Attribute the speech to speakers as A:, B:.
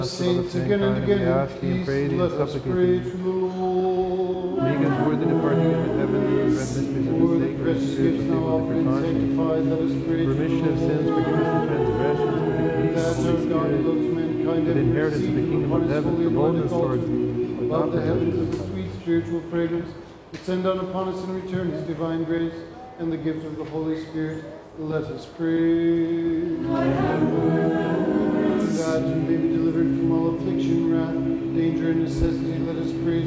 A: Saints again and again,
B: and pray
A: peace, let us pray to the Lord.
B: Make us worthy to partake of the heavenly and red mysteries of
A: For
B: the
A: the
B: sacred and
A: precious
B: spiritual
A: gifts now
B: people of
A: offered
B: your
A: and
B: conscience.
A: sanctified, let us pray to the
B: Remission of sins,
A: Lord.
B: forgiveness of transgressions, for the peace
A: That
B: of the
A: our
B: Holy
A: God
B: Spirit,
A: loves mankind
B: for the
A: and
B: inheritance of the
A: received
B: kingdom
A: upon
B: of
A: his
B: heaven,
A: holy
B: for boldness
A: anointed
B: towards
A: altar,
B: you,
A: above the heavens with a
B: adopted
A: sweet spiritual fragrance, descend down upon us and return his divine grace and the gift of the Holy Spirit. Let us pray. That you may be delivered from all affliction, wrath, danger, and necessity, let us pray